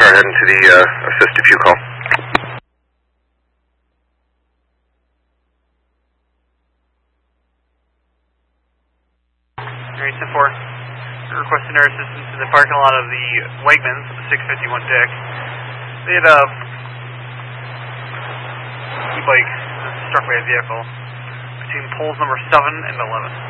heading to the assist if you call. Alright, 10-4. Requesting air assistance in the parking lot of the Wegmans, 651 deck. They had a e-bike struck by a vehicle between poles number 7 and 11.